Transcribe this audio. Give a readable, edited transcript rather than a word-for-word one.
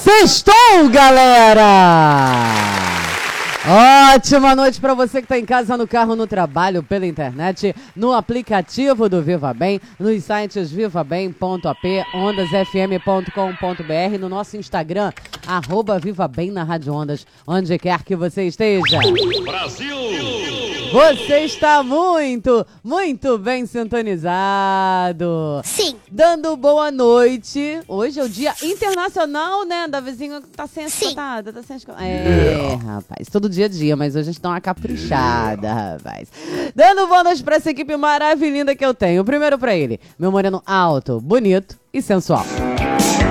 Sextou, galera! Ótima noite para você que está em casa, no carro, no trabalho, pela internet, no aplicativo do Viva Bem, nos sites vivabem.ap, ondasfm.com.br, no nosso Instagram, @VivaBem na Rádio Ondas, onde quer que você esteja. Brasil! Você está muito, muito bem sintonizado. Sim. Dando boa noite. Hoje é o Dia Internacional, né? Da vizinha que tá sem escotada. Tá sem escotada. Rapaz, todo dia a dia, mas hoje a gente dá uma caprichada, rapaz. Dando boa noite pra essa equipe maravilhosa que eu tenho. Primeiro pra ele, meu moreno alto, bonito e sensual.